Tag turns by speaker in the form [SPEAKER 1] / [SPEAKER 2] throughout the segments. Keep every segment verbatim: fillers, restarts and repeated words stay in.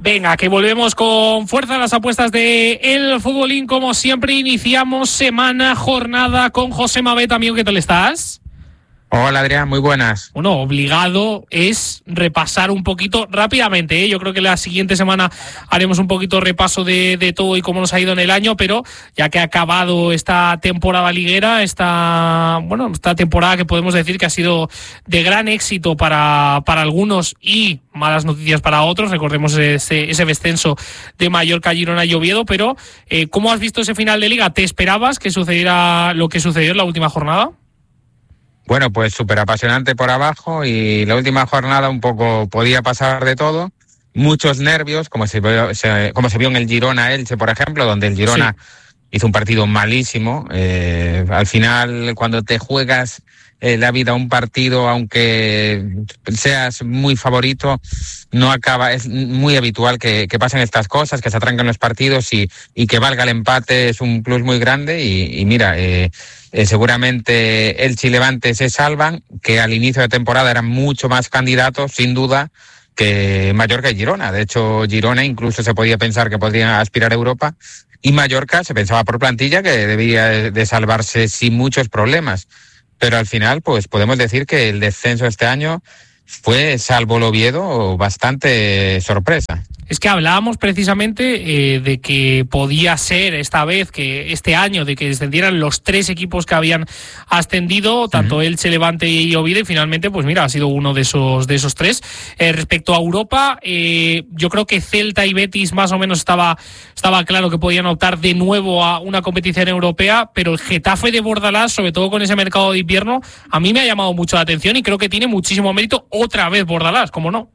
[SPEAKER 1] Venga, que volvemos con fuerza a las apuestas de El Futbolín. Como siempre, iniciamos semana, jornada con José Mabet. Amigo, ¿qué tal estás?
[SPEAKER 2] Hola Adrián, muy buenas.
[SPEAKER 1] Bueno, obligado es repasar un poquito rápidamente, ¿eh? Yo creo que la siguiente semana haremos un poquito repaso de, de todo y cómo nos ha ido en el año, pero ya que ha acabado esta temporada liguera, esta, bueno, esta temporada que podemos decir que ha sido de gran éxito para, para algunos y malas noticias para otros. Recordemos ese, ese descenso de Mallorca, Girona y Oviedo, pero eh, ¿cómo has visto ese final de liga? ¿Te esperabas que sucediera lo que sucedió en la última jornada?
[SPEAKER 2] Bueno, pues súper apasionante por abajo y la última jornada un poco podía pasar de todo. Muchos nervios, como se vio, se, como se vio en el Girona-Elche, por ejemplo, donde el Girona sí hizo un partido malísimo. Eh, al final, cuando te juegas eh, la vida a un partido, aunque seas muy favorito, no acaba. Es muy habitual que, que pasen estas cosas, que se atranquen los partidos y, y que valga el empate es un plus muy grande. Y, y mira, eh, Eh, seguramente Elche y Levante se salvan, que al inicio de temporada eran mucho más candidatos, sin duda, que Mallorca y Girona. De hecho, Girona incluso se podía pensar que podría aspirar a Europa, y Mallorca se pensaba por plantilla que debía de salvarse sin muchos problemas. Pero al final, pues podemos decir que el descenso este año fue, salvo el Oviedo, bastante sorpresa.
[SPEAKER 1] Es que hablábamos precisamente eh, de que podía ser esta vez, que este año, de que descendieran los tres equipos que habían ascendido, tanto uh-huh. Elche, Levante y Oviedo, y finalmente, pues mira, ha sido uno de esos de esos tres. Eh, respecto a Europa, eh, yo creo que Celta y Betis más o menos estaba, estaba claro que podían optar de nuevo a una competición europea, pero el Getafe de Bordalás, sobre todo con ese mercado de invierno, a mí me ha llamado mucho la atención y creo que tiene muchísimo mérito otra vez Bordalás, ¿cómo no?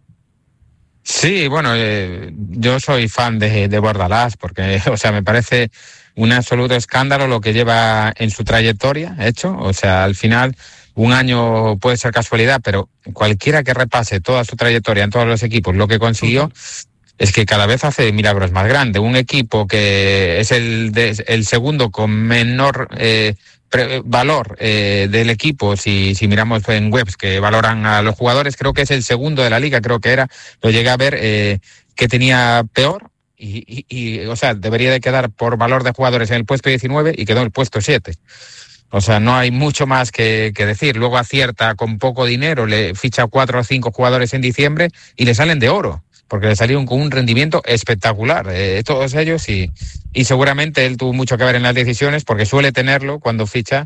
[SPEAKER 2] Sí, bueno, eh, yo soy fan de, de Bordalás porque, o sea, me parece un absoluto escándalo lo que lleva en su trayectoria hecho. O sea, al final un año puede ser casualidad, pero cualquiera que repase toda su trayectoria en todos los equipos, lo que consiguió uh-huh. es que cada vez hace milagros más grandes. Un equipo que es el, de, el segundo con menor eh, pre, valor eh, del equipo, si, si miramos en webs que valoran a los jugadores, creo que es el segundo de la liga, creo que era, lo llegué a ver, eh, que tenía peor y, y, y, o sea, debería de quedar por valor de jugadores en el puesto diecinueve y quedó en el puesto siete. O sea, no hay mucho más que, que decir. Luego acierta con poco dinero, le ficha cuatro o cinco jugadores en diciembre y le salen de oro, porque le salieron con un rendimiento espectacular, eh, todos ellos, y, y seguramente él tuvo mucho que ver en las decisiones, porque suele tenerlo cuando ficha,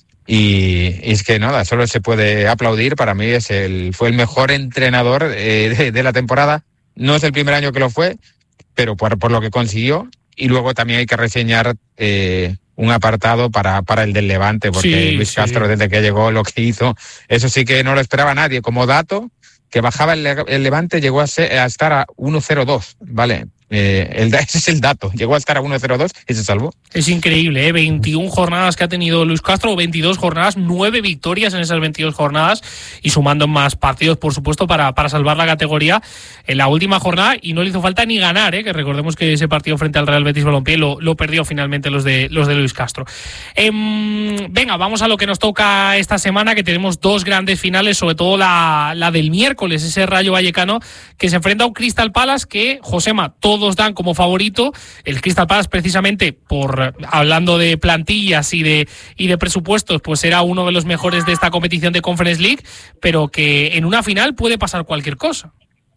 [SPEAKER 2] y, y es que nada, solo se puede aplaudir. Para mí es el fue el mejor entrenador eh, de, de la temporada. No es el primer año que lo fue, pero por, por lo que consiguió, y luego también hay que reseñar eh, un apartado para, para el del Levante, porque sí, Luis sí. Castro, desde que llegó, lo que hizo, eso sí que no lo esperaba nadie. Como dato, que bajaba el, el Levante, llegó a, ser, a estar a uno cero dos, ¿vale? Eh, el, ese es el dato, llegó a estar a uno cero dos y se salvó.
[SPEAKER 1] Es increíble, ¿eh? veintiuna jornadas que ha tenido Luis Castro, veintidós jornadas, nueve victorias en esas veintidós jornadas y sumando más partidos, por supuesto, para, para salvar la categoría en la última jornada, y no le hizo falta ni ganar, ¿eh? Que recordemos que ese partido frente al Real Betis Balompié lo, lo perdió finalmente los de, los de Luis Castro. Eh, venga, vamos a lo que nos toca esta semana, que tenemos dos grandes finales, sobre todo la, la del miércoles, ese Rayo Vallecano que se enfrenta a un Crystal Palace que, Josema, todo todos dan como favorito. El Crystal Palace, precisamente por hablando de plantillas y de y de presupuestos, pues era uno de los mejores de esta competición de Conference League, pero que en una final puede pasar cualquier cosa.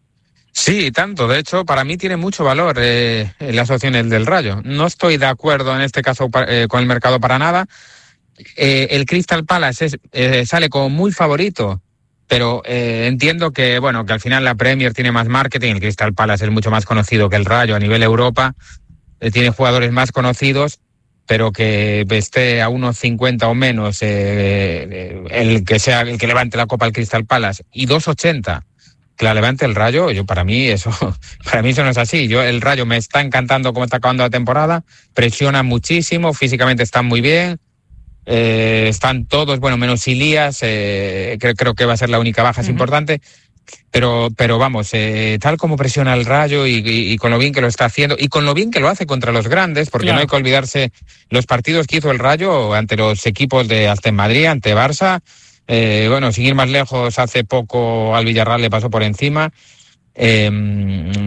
[SPEAKER 2] Sí, tanto. De hecho, para mí tiene mucho valor eh, las opciones del Rayo. No estoy de acuerdo en este caso eh, con el mercado para nada. Eh, el Crystal Palace es, eh, sale como muy favorito, pero eh, entiendo que, bueno, que al final la Premier tiene más marketing. El Crystal Palace es mucho más conocido que el Rayo a nivel Europa, eh, tiene jugadores más conocidos, pero que esté a uno cincuenta o menos eh, el que sea el que levante la copa al Crystal Palace y dos ochenta que la levante el Rayo, yo para mí eso para mí eso no es así. Yo el Rayo me está encantando cómo está acabando la temporada, presiona muchísimo, físicamente están muy bien. Eh, están todos, bueno, menos Ilías, eh, creo, creo que va a ser la única baja, es uh-huh. importante, pero pero vamos, eh, tal como presiona el Rayo y, y, y con lo bien que lo está haciendo y con lo bien que lo hace contra los grandes, porque claro, no hay que olvidarse los partidos que hizo el Rayo ante los equipos de hasta en Madrid, ante Barça, eh, bueno, sin ir más lejos, hace poco al Villarreal le pasó por encima. Eh,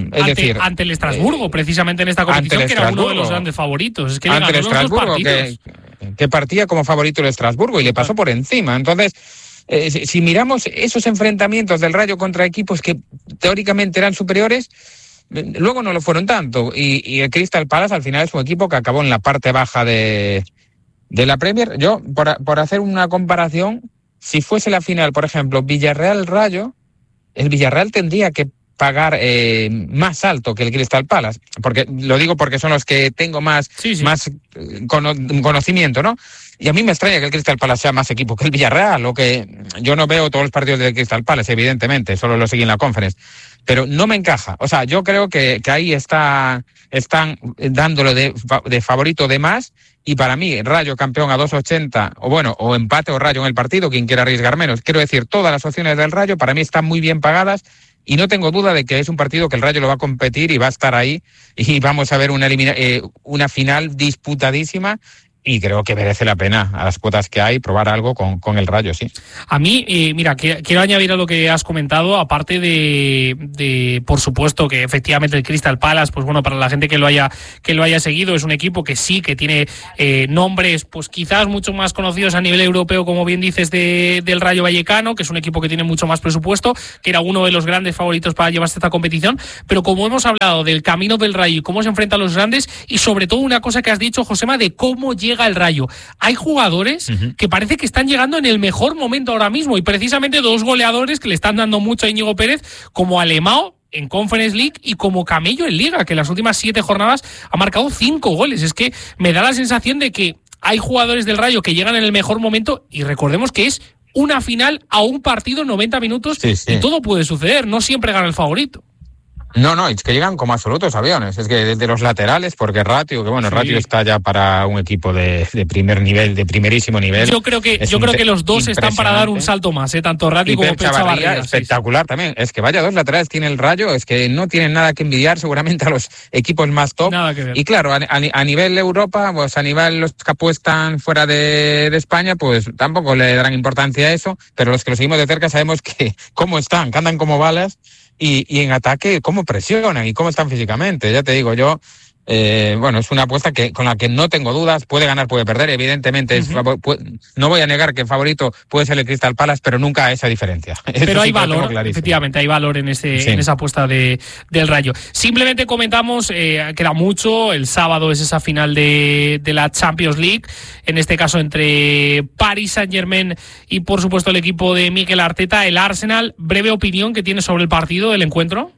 [SPEAKER 2] es
[SPEAKER 1] ante,
[SPEAKER 2] decir,
[SPEAKER 1] ante el Estrasburgo, eh, precisamente en esta competición, que era uno de los grandes favoritos. Es que
[SPEAKER 2] ante
[SPEAKER 1] le
[SPEAKER 2] el
[SPEAKER 1] ganó los dos
[SPEAKER 2] Estrasburgo, que, que partía como favorito el Estrasburgo y le pasó por encima. Entonces, eh, si, si miramos esos enfrentamientos del Rayo contra equipos que teóricamente eran superiores, luego no lo fueron tanto. Y, y el Crystal Palace al final es un equipo que acabó en la parte baja de, de la Premier. Yo, por, por hacer una comparación, si fuese la final, por ejemplo, Villarreal-Rayo, el Villarreal tendría que pagar eh, más alto que el Crystal Palace, porque lo digo porque son los que tengo más, sí, sí. más cono- conocimiento, ¿no? Y a mí me extraña que el Crystal Palace sea más equipo que el Villarreal, o que yo no veo todos los partidos del Crystal Palace, evidentemente, solo lo seguí en la Conference, pero no me encaja. O sea, yo creo que, que ahí está, están dándolo de, de favorito de más. Y para mí, Rayo campeón a dos ochenta, o bueno, o empate o Rayo en el partido, quien quiera arriesgar menos. Quiero decir, todas las opciones del Rayo para mí están muy bien pagadas y no tengo duda de que es un partido que el Rayo lo va a competir y va a estar ahí y vamos a ver una, elimina- eh, una final disputadísima. Y creo que merece la pena, a las cuotas que hay, probar algo con, con el Rayo, sí.
[SPEAKER 1] A mí, eh, mira, que, quiero añadir a lo que has comentado, aparte de, de, por supuesto, que efectivamente el Crystal Palace, pues bueno, para la gente que lo haya que lo haya seguido, es un equipo que sí, que tiene eh, nombres, pues quizás mucho más conocidos a nivel europeo, como bien dices, de, del Rayo Vallecano, que es un equipo que tiene mucho más presupuesto, que era uno de los grandes favoritos para llevarse esta competición, pero como hemos hablado del camino del Rayo y cómo se enfrenta a los grandes, y sobre todo una cosa que has dicho, Josema, de cómo llega el Rayo. Hay jugadores uh-huh. que parece que están llegando en el mejor momento ahora mismo, y precisamente dos goleadores que le están dando mucho a Íñigo Pérez, como Alemão en Conference League y como Camello en Liga, que en las últimas siete jornadas ha marcado cinco goles. Es que me da la sensación de que hay jugadores del Rayo que llegan en el mejor momento, y recordemos que es una final a un partido, noventa minutos, sí, sí. y todo puede suceder, no siempre gana el favorito.
[SPEAKER 2] No, no, es que llegan como absolutos aviones. Es que desde los laterales, porque Ratio, que bueno, sí. Ratio está ya para un equipo de, de primer nivel, de primerísimo nivel.
[SPEAKER 1] Yo creo que yo creo que los dos están para dar un salto más, ¿eh? Tanto Ratio como Pep Chavarría.
[SPEAKER 2] Espectacular sí, sí. también. Es que vaya dos laterales tiene el Rayo, es que no tienen nada que envidiar seguramente a los equipos más top.
[SPEAKER 1] Nada que ver.
[SPEAKER 2] Y claro, a, a, a nivel Europa, pues a nivel los que apuestan fuera de, de España, pues tampoco le darán importancia a eso, pero los que lo seguimos de cerca sabemos que cómo están, que andan como balas. Y, y en ataque, cómo presionan y cómo están físicamente. Ya te digo, yo, eh, bueno, es una apuesta que con la que no tengo dudas. Puede ganar, puede perder. Evidentemente, uh-huh. es favor, puede, no voy a negar que el favorito puede ser el Crystal Palace, pero nunca a esa diferencia.
[SPEAKER 1] Pero Eso hay sí valor, efectivamente, hay valor en ese sí. en esa apuesta de, del Rayo. Simplemente comentamos, eh, queda mucho. El sábado es esa final de, de la Champions League, en este caso entre Paris Saint-Germain y, por supuesto, el equipo de Mikel Arteta, el Arsenal. Breve opinión que tienes sobre el partido, del encuentro.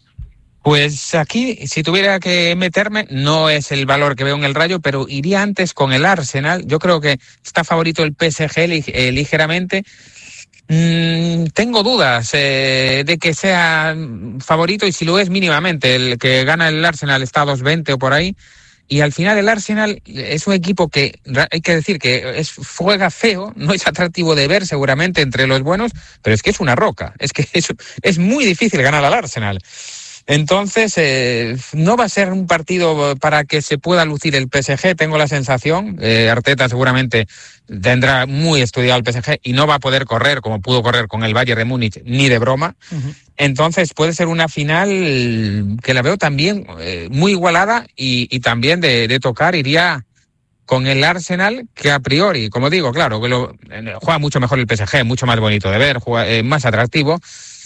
[SPEAKER 2] Pues aquí, si tuviera que meterme, no es el valor que veo en el Rayo, pero iría antes con el Arsenal. Yo creo que está favorito el P S G lig- eh, ligeramente. Mm, tengo dudas eh, de que sea favorito, y si lo es mínimamente. El que gana el Arsenal está a dos veinte o por ahí. Y al final el Arsenal es un equipo que, hay que decir que es juega feo, no es atractivo de ver seguramente entre los buenos, pero es que es una roca. Es que es, es muy difícil ganar al Arsenal. Entonces, eh, no va a ser un partido para que se pueda lucir el P S G, tengo la sensación. Eh, Arteta seguramente tendrá muy estudiado el P S G y no va a poder correr como pudo correr con el Bayern de Múnich, ni de broma. Uh-huh. Entonces puede ser una final que la veo también eh, muy igualada y, y también de, de tocar iría con el Arsenal, que a priori, como digo, claro, que lo, eh, juega mucho mejor el P S G, mucho más bonito de ver, juega, eh, más atractivo.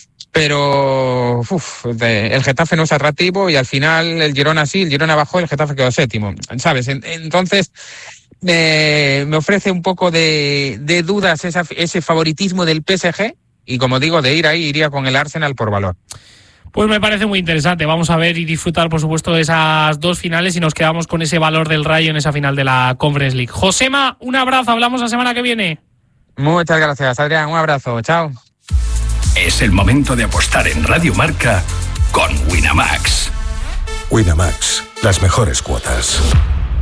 [SPEAKER 2] Pero uf, de, el Getafe no es atractivo y al final el Girona sí, el Girona bajó y el Getafe quedó séptimo, ¿sabes? Entonces eh, me ofrece un poco de, de dudas esa, ese favoritismo del P S G y, como digo, de ir ahí iría con el Arsenal por valor.
[SPEAKER 1] Pues me parece muy interesante. Vamos a ver y disfrutar, por supuesto, de esas dos finales y nos quedamos con ese valor del Rayo en esa final de la Conference League. Josema, un abrazo, hablamos la semana que viene.
[SPEAKER 2] Muchas gracias, Adrián, un abrazo, chao.
[SPEAKER 3] Es el momento de apostar en Radio Marca con Winamax.
[SPEAKER 4] Winamax, las mejores cuotas.